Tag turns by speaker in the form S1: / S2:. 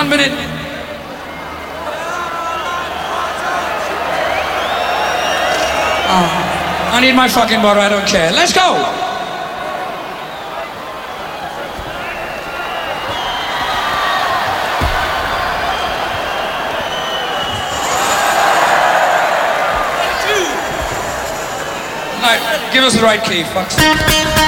S1: 1 minute. I need my fucking water, I don't care. Let's go! All right, give us the right key, fucks.